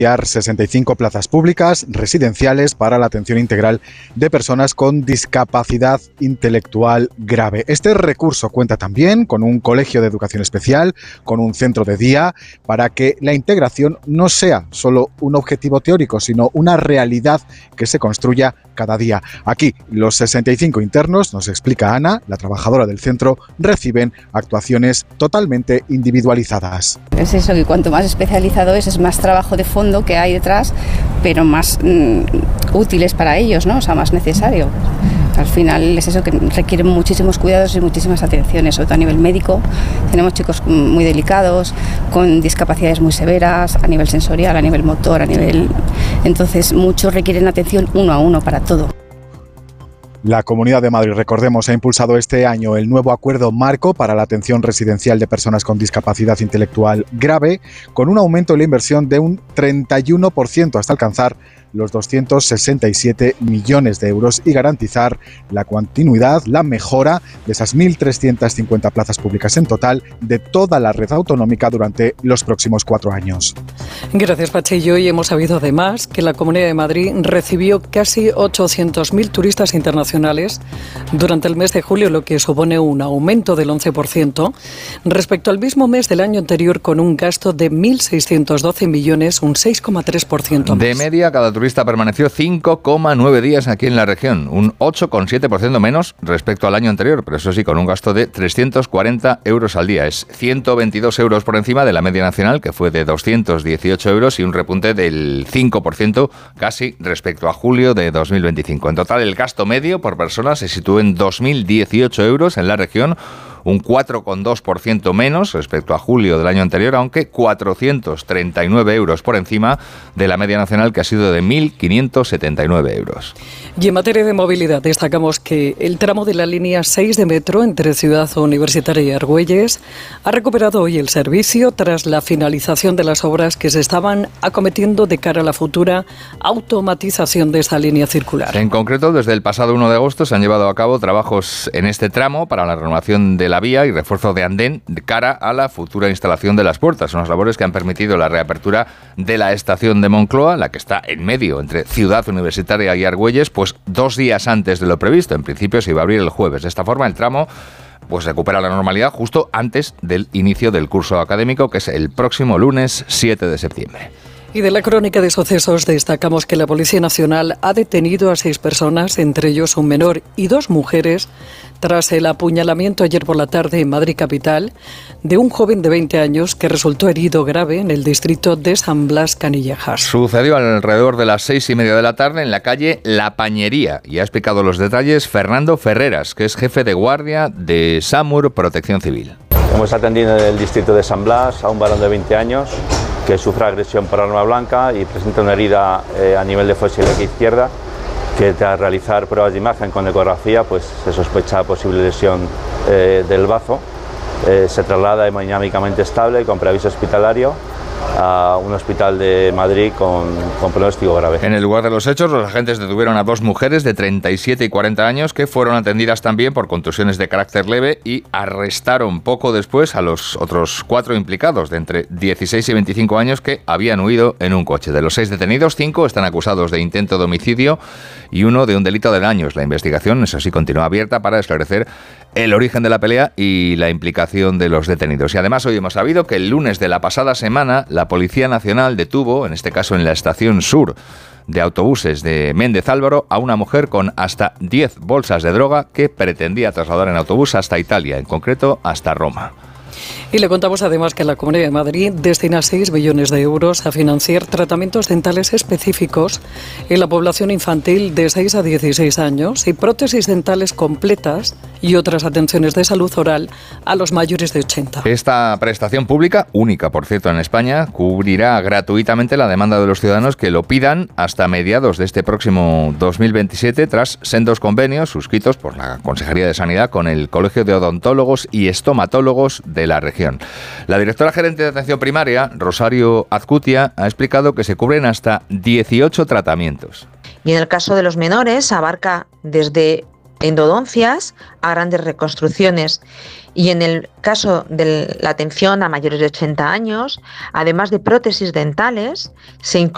65 plazas públicas residenciales para la atención integral de personas con discapacidad intelectual grave. Este recurso cuenta también con un colegio de educación especial, con un centro de día, para que la integración no sea solo un objetivo teórico, sino una realidad que se construya cada día. Aquí, los 65 internos, nos explica Ana, la trabajadora del centro, reciben actuaciones totalmente individualizadas. Es eso, que cuanto más especializado es más trabajo de fondo que hay detrás, pero más útiles para ellos, ¿no? O sea, más necesario. Al final es eso, que requieren muchísimos cuidados y muchísimas atenciones, sobre todo a nivel médico. Tenemos chicos muy delicados, con discapacidades muy severas, a nivel sensorial, a nivel motor, Entonces, muchos requieren atención uno a uno para todo. La Comunidad de Madrid, recordemos, ha impulsado este año el nuevo acuerdo marco para la atención residencial de personas con discapacidad intelectual grave, con un aumento en la inversión de un 31% hasta alcanzar los 267 millones de euros y garantizar la continuidad, la mejora de esas 1.350 plazas públicas en total de toda la red autonómica durante los próximos 4 años. Gracias, Pachi. Y hoy hemos sabido además que la Comunidad de Madrid recibió casi 800.000 turistas internacionales durante el mes de julio, lo que supone un aumento del 11% respecto al mismo mes del año anterior, con un gasto de 1.612 millones, un 6,3% más. De media, cada turista permaneció 5,9 días aquí en la región, un 8,7% menos respecto al año anterior, pero eso sí, con un gasto de 340 euros al día. Es 122 euros por encima de la media nacional, que fue de 218 euros, y un repunte del 5% casi respecto a julio de 2025. En total, el gasto medio por persona se situó en 2.018 euros en la región, un 4,2% menos respecto a julio del año anterior, aunque 439 euros por encima de la media nacional, que ha sido de 1.579 euros. Y en materia de movilidad, destacamos que el tramo de la línea 6 de metro entre Ciudad Universitaria y Argüelles ha recuperado hoy el servicio tras la finalización de las obras que se estaban acometiendo de cara a la futura automatización de esta línea circular. En concreto, desde el pasado 1 de agosto se han llevado a cabo trabajos en este tramo para la renovación de la vía y refuerzo de andén de cara a la futura instalación de las puertas. Unas labores que han permitido la reapertura de la estación de Moncloa, la que está en medio entre Ciudad Universitaria y Argüelles, pues 2 días antes de lo previsto. En principio se iba a abrir el jueves. De esta forma, el tramo pues recupera la normalidad justo antes del inicio del curso académico, que es el próximo lunes 7 de septiembre. Y de la crónica de sucesos destacamos que la Policía Nacional ha detenido a 6 personas, entre ellos un menor y 2 mujeres, tras el apuñalamiento ayer por la tarde en Madrid capital de un joven de 20 años que resultó herido grave en el distrito de San Blas Canillejas. Sucedió alrededor de las 6:30 de la tarde en la calle La Pañería, y ha explicado los detalles Fernando Ferreras, que es jefe de guardia de SAMUR Protección Civil. Hemos atendido en el distrito de San Blas a un varón de 20 años que sufre agresión por arma blanca y presenta una herida a nivel de fosa ilíaca izquierda, que tras realizar pruebas de imagen con ecografía pues se sospecha posible lesión del bazo. Se traslada hemodinámicamente estable con preaviso hospitalario a un hospital de Madrid con pronóstico grave. En el lugar de los hechos, los agentes detuvieron a 2 mujeres de 37 y 40 años que fueron atendidas también por contusiones de carácter leve, y arrestaron poco después a los otros 4 implicados de entre 16 y 25 años que habían huido en un coche. De los 6 detenidos, 5 están acusados de intento de homicidio y 1 de un delito de daños. La investigación, eso sí, continúa abierta para esclarecer el origen de la pelea y la implicación de los detenidos. Y además hoy hemos sabido que el lunes de la pasada semana la Policía Nacional detuvo, en este caso en la estación sur de autobuses de Méndez Álvaro, a una mujer con hasta 10 bolsas de droga que pretendía trasladar en autobús hasta Italia, en concreto hasta Roma. Y le contamos además que la Comunidad de Madrid destina 6 millones de euros a financiar tratamientos dentales específicos en la población infantil de 6 a 16 años y prótesis dentales completas y otras atenciones de salud oral a los mayores de 80. Esta prestación pública, única por cierto en España, cubrirá gratuitamente la demanda de los ciudadanos que lo pidan hasta mediados de este próximo 2027, tras sendos convenios suscritos por la Consejería de Sanidad con el Colegio de Odontólogos y Estomatólogos de la región. La directora gerente de atención primaria, Rosario Azcutia, ha explicado que se cubren hasta 18 tratamientos. Y en el caso de los menores abarca desde endodoncias a grandes reconstrucciones. Y en el caso de la atención a mayores de 80 años, además de prótesis dentales, se incluye